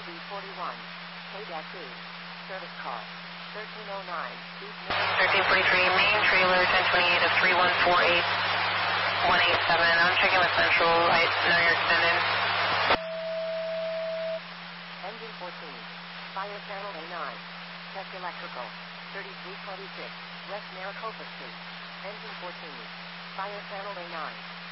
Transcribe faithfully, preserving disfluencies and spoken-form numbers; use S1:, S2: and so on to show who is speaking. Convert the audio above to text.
S1: B forty-one. K two. Service call. thirteen oh nine.
S2: thirteen forty-three, main trailer, ten twenty-eight of three one four eight one eight seven. I'm checking with Central. I know you're extended.
S1: Engine fourteen. Fire channel A nine. Check electrical. thirty-three twenty-six. West Maricopa Street. Engine fourteen. Fire channel A nine.